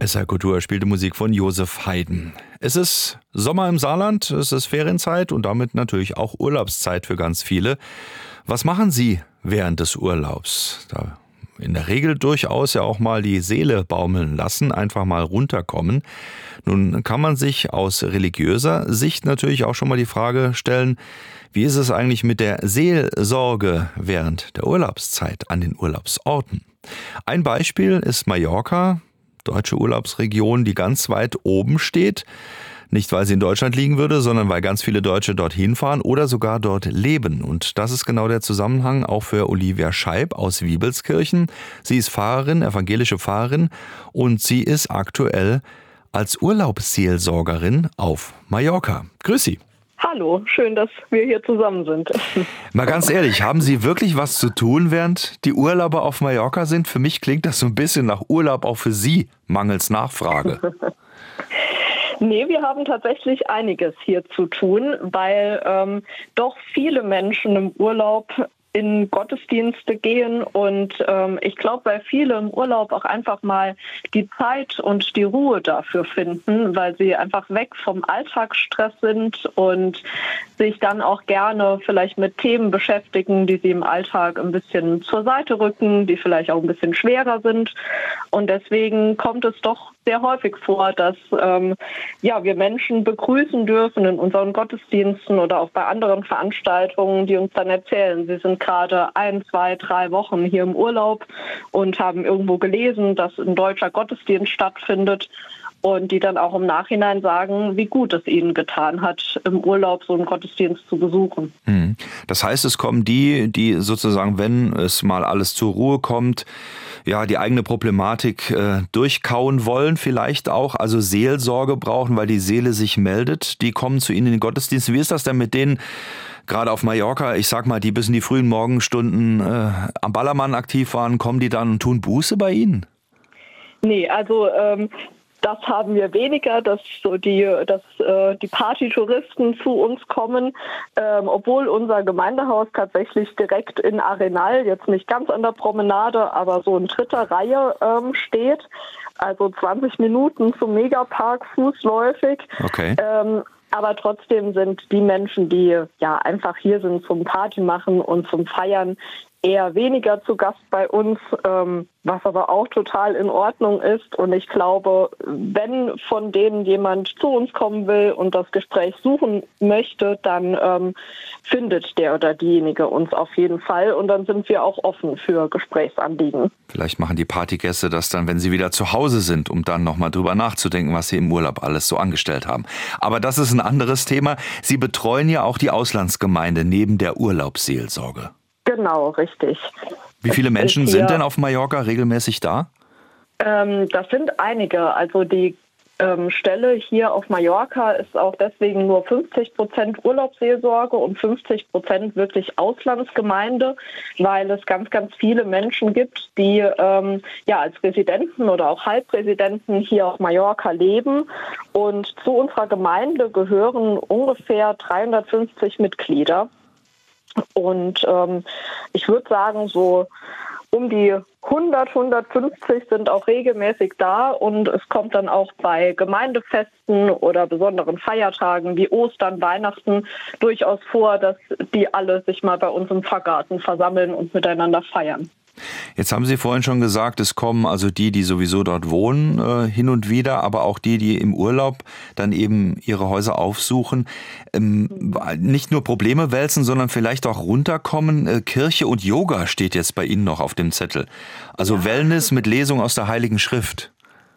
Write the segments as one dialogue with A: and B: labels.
A: SR Kultur spielte Musik von Josef Haydn. Es ist Sommer im Saarland, es ist Ferienzeit und damit natürlich auch Urlaubszeit für ganz viele. Was machen Sie während des Urlaubs? Da in der Regel durchaus ja auch mal die Seele baumeln lassen, einfach mal runterkommen. Nun kann man sich aus religiöser Sicht natürlich auch schon mal die Frage stellen, wie ist es eigentlich mit der Seelsorge während der Urlaubszeit an den Urlaubsorten? Ein Beispiel ist Mallorca, deutsche Urlaubsregion, die ganz weit oben steht. Nicht, weil sie in Deutschland liegen würde, sondern weil ganz viele Deutsche dorthin fahren oder sogar dort leben. Und das ist genau der Zusammenhang auch für Olivia Scheib aus Wiebelskirchen. Sie ist Pfarrerin, evangelische Pfarrerin und sie ist aktuell als Urlaubsseelsorgerin auf Mallorca. Grüß Sie.
B: Hallo, schön, dass wir hier zusammen sind.
A: Mal ganz ehrlich, haben Sie wirklich was zu tun, während die Urlauber auf Mallorca sind? Für mich klingt das so ein bisschen nach Urlaub auch für Sie, mangels Nachfrage.
B: Nee, wir haben tatsächlich einiges hier zu tun, weil doch viele Menschen im Urlaub in Gottesdienste gehen und ich glaube, weil viele im Urlaub auch einfach mal die Zeit und die Ruhe dafür finden, weil sie einfach weg vom Alltagsstress sind und sich dann auch gerne vielleicht mit Themen beschäftigen, die sie im Alltag ein bisschen zur Seite rücken, die vielleicht auch ein bisschen schwerer sind. Und deswegen kommt es doch sehr häufig vor, dass wir Menschen begrüßen dürfen in unseren Gottesdiensten oder auch bei anderen Veranstaltungen, die uns dann erzählen, sie sind gerade 1, 2, 3 Wochen hier im Urlaub und haben irgendwo gelesen, dass ein deutscher Gottesdienst stattfindet. Und die dann auch im Nachhinein sagen, wie gut es ihnen getan hat, im Urlaub so einen Gottesdienst zu besuchen.
A: Das heißt, es kommen die sozusagen, wenn es mal alles zur Ruhe kommt, ja, die eigene Problematik durchkauen wollen, vielleicht auch, also Seelsorge brauchen, weil die Seele sich meldet, die kommen zu Ihnen in den Gottesdienst. Wie ist das denn mit denen, gerade auf Mallorca, ich sag mal, die bis in die frühen Morgenstunden am Ballermann aktiv waren, kommen die dann und tun Buße bei Ihnen?
B: Nee, also das haben wir weniger, dass die Partytouristen zu uns kommen, obwohl unser Gemeindehaus tatsächlich direkt in Arenal, jetzt nicht ganz an der Promenade, aber so in 3. Reihe steht. Also 20 Minuten zum Megapark fußläufig.
A: Okay.
B: Aber trotzdem sind die Menschen, die ja einfach hier sind zum Party machen und zum Feiern, eher weniger zu Gast bei uns, was aber auch total in Ordnung ist. Und ich glaube, wenn von denen jemand zu uns kommen will und das Gespräch suchen möchte, dann findet der oder diejenige uns auf jeden Fall. Und dann sind wir auch offen für Gesprächsanliegen.
A: Vielleicht machen die Partygäste das dann, wenn sie wieder zu Hause sind, um dann nochmal drüber nachzudenken, was sie im Urlaub alles so angestellt haben. Aber das ist ein anderes Thema. Sie betreuen ja auch die Auslandsgemeinde neben der Urlaubsseelsorge.
B: Genau, richtig.
A: Wie viele Menschen sind denn auf Mallorca regelmäßig da?
B: Das sind einige. Also die Stelle hier auf Mallorca ist auch deswegen nur 50% Urlaubsseelsorge und 50% wirklich Auslandsgemeinde, weil es ganz, ganz viele Menschen gibt, die als Residenten oder auch Halbresidenten hier auf Mallorca leben. Und zu unserer Gemeinde gehören ungefähr 350 Mitglieder. Und ich würde sagen, so um die 150 sind auch regelmäßig da und es kommt dann auch bei Gemeindefesten oder besonderen Feiertagen wie Ostern, Weihnachten durchaus vor, dass die alle sich mal bei uns im Pfarrgarten versammeln und miteinander feiern.
A: Jetzt haben Sie vorhin schon gesagt, es kommen also die sowieso dort wohnen, hin und wieder, aber auch die im Urlaub dann eben ihre Häuser aufsuchen. Nicht nur Probleme wälzen, sondern vielleicht auch runterkommen. Kirche und Yoga steht jetzt bei Ihnen noch auf dem Zettel. Also ja. Wellness mit Lesung aus der Heiligen Schrift.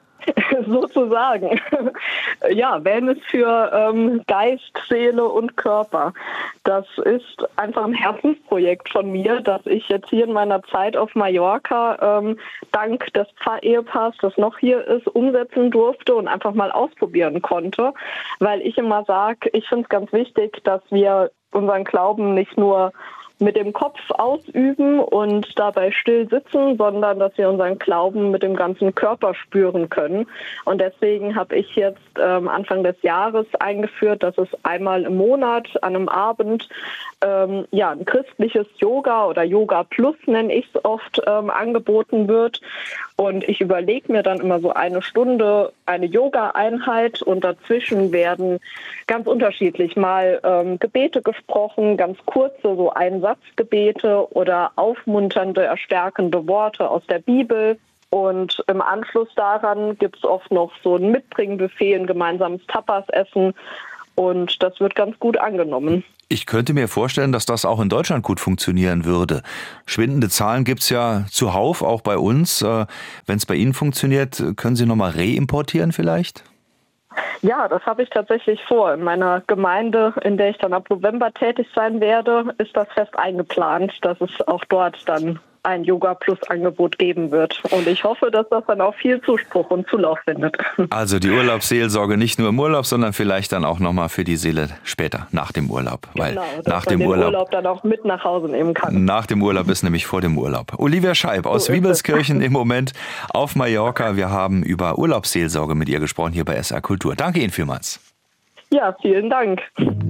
B: Sozusagen. Ja, Wellness für Geist, Seele und Körper. Das ist einfach ein Herzensprojekt von mir, das ich jetzt hier in meiner Zeit auf Mallorca dank des Pfarrehepaars, das noch hier ist, umsetzen durfte und einfach mal ausprobieren konnte. Weil ich immer sage, ich finde es ganz wichtig, dass wir unseren Glauben nicht nur mit dem Kopf ausüben und dabei still sitzen, sondern dass wir unseren Glauben mit dem ganzen Körper spüren können. Und deswegen habe ich jetzt Anfang des Jahres eingeführt, dass es einmal im Monat an einem Abend ein christliches Yoga oder Yoga Plus nenne ich es oft angeboten wird. Und ich überlege mir dann immer so eine Stunde eine Yoga-Einheit und dazwischen werden ganz unterschiedlich mal Gebete gesprochen, ganz kurze, so Einsatzgebete oder aufmunternde, erstärkende Worte aus der Bibel. Und im Anschluss daran gibt es oft noch so ein Mitbringbuffet, ein gemeinsames Tapas-Essen und das wird ganz gut angenommen.
A: Ich könnte mir vorstellen, dass das auch in Deutschland gut funktionieren würde. Schwindende Zahlen gibt's ja zuhauf, auch bei uns. Wenn es bei Ihnen funktioniert, können Sie nochmal reimportieren vielleicht?
B: Ja, das habe ich tatsächlich vor. In meiner Gemeinde, in der ich dann ab November tätig sein werde, ist das fest eingeplant, dass es auch dort dann ein Yoga-Plus-Angebot geben wird. Und ich hoffe, dass das dann auch viel Zuspruch und Zulauf findet.
A: Also die Urlaubsseelsorge nicht nur im Urlaub, sondern vielleicht dann auch nochmal für die Seele später, nach dem Urlaub. Weil
B: genau,
A: nach
B: dass man
A: dem
B: den Urlaub dann auch mit nach Hause nehmen kann.
A: Nach dem Urlaub ist nämlich vor dem Urlaub. Olivia Scheib aus Wiebelskirchen im Moment auf Mallorca. Wir haben über Urlaubsseelsorge mit ihr gesprochen hier bei SR Kultur. Danke Ihnen vielmals.
B: Ja, vielen Dank.